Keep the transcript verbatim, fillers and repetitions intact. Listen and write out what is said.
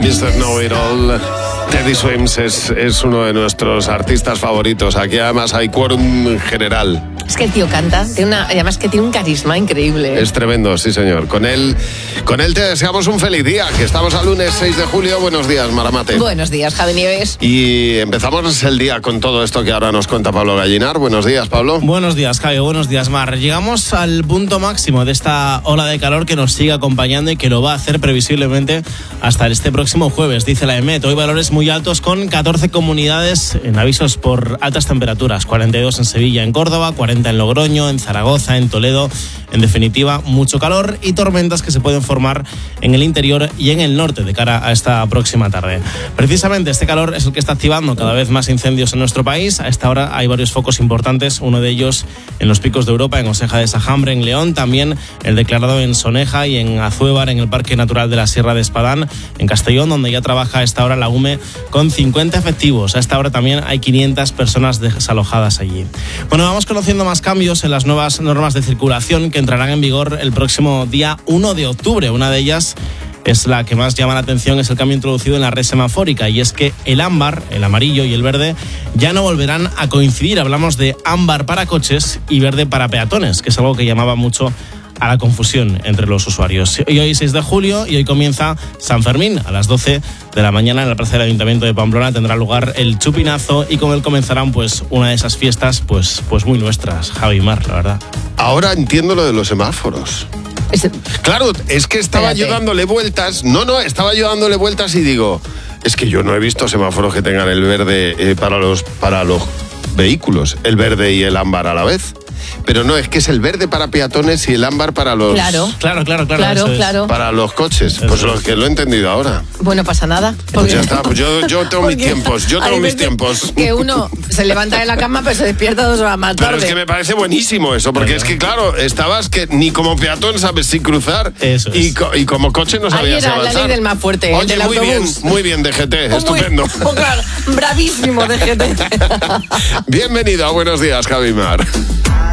mister Know-It-All. Teddy Swims es, es uno de nuestros artistas favoritos. Aquí además hay quórum general. Es que el tío canta, tiene una, además que tiene un carisma increíble. Es tremendo, sí señor. Con él, con él te deseamos un feliz día, que estamos al lunes seis de julio. Buenos días, Maramate. Buenos días, Javi Nieves. Y empezamos el día con todo esto que ahora nos cuenta Pablo Gallinar. Buenos días, Pablo. Buenos días, Javi. Buenos días, Mar. Llegamos al punto máximo de esta ola de calor que nos sigue acompañando y que lo va a hacer previsiblemente hasta este próximo jueves, dice la EMET. Hoy valores muy altos con catorce comunidades en avisos por altas temperaturas. cuarenta y dos en Sevilla, en Córdoba, cuarenta en Logroño, en Zaragoza, en Toledo. En definitiva, mucho calor y tormentas que se pueden formar en el interior y en el norte de cara a esta próxima tarde. Precisamente este calor es el que está activando cada vez más incendios en nuestro país. A esta hora hay varios focos importantes, uno de ellos en los Picos de Europa, en Oseja de Sajambre, en León, también el declarado en Soneja y en Azuévar, en el Parque Natural de la Sierra de Espadán, en Castellón, donde ya trabaja a esta hora la U M E con cincuenta efectivos. A esta hora también hay quinientas personas desalojadas allí. Bueno, vamos conociendo más cambios en las nuevas normas de circulación que entrarán en vigor el próximo día uno de octubre. Una de ellas es la que más llama la atención, es el cambio introducido en la red semafórica, y es que el ámbar, el amarillo y el verde ya no volverán a coincidir. Hablamos de ámbar para coches y verde para peatones, que es algo que llamaba mucho a la confusión entre los usuarios. Y hoy seis de julio y hoy comienza San Fermín. A las doce de la mañana en la plaza del Ayuntamiento de Pamplona tendrá lugar el chupinazo y con él comenzarán pues una de esas fiestas pues, pues muy nuestras, Javi Mar, la verdad. Ahora entiendo lo de los semáforos. Es... Claro, es que estaba Espérate. yo dándole vueltas. No, no, estaba yo dándole vueltas y digo, es que yo no he visto semáforos que tengan el verde eh, para los, para los vehículos, el verde y el ámbar a la vez. Pero no, es que es el verde para peatones y el ámbar para los... Claro. Claro, claro, claro. Claro, eso es. claro. Para los coches. Pues Eso lo es. que lo he entendido ahora. Bueno, pasa nada. Pues ya está, pues yo, yo tengo mis tiempos, yo tengo hay mis veces tiempos. Que uno se levanta de la cama pero se despierta dos horas más tarde. Pero es que me parece buenísimo eso, porque es que claro, estabas que ni como peatón sabes si cruzar Eso es. y, co- y como coche no Ahí sabías era avanzar. la ley del más fuerte, el Oye, del muy bien, autobús. muy bien, D G T, Muy- estupendo. oh, claro, bravísimo de gente. Bienvenido a Buenos Días, Javi Mar.